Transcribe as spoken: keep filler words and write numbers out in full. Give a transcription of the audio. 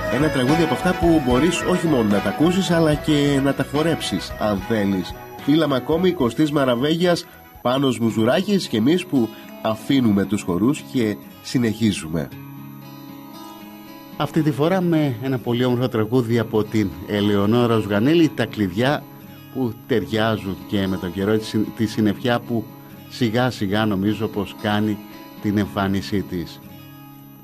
Ένα τραγούδι από αυτά που μπορείς όχι μόνο να τα ακούσεις, αλλά και να τα χορέψεις αν θέλεις. Φύλαμε ακόμη Κωστής Μαραβέγιας, Πάνος Μουζουράκης και εμείς που αφήνουμε τους χορούς και συνεχίζουμε. Αυτή τη φορά με ένα πολύ όμορφο τραγούδι από την Ελεονόρα Ουγανέλη, τα κλειδιά που ταιριάζουν και με τον καιρό, τη συννεφιά που σιγά σιγά νομίζω πως κάνει την εμφάνισή της.